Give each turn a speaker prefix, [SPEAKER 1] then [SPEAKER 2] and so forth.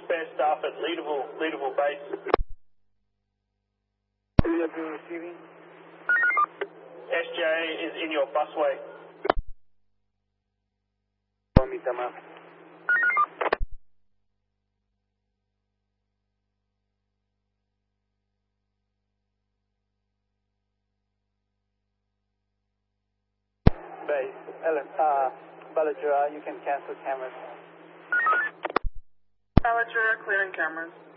[SPEAKER 1] spare staff at Leaderville Base.
[SPEAKER 2] Leaderville receiving.
[SPEAKER 1] SJ is in your busway.
[SPEAKER 2] Tama. Base, Balajura, you can cancel cameras.
[SPEAKER 3] Balajura, clearing cameras.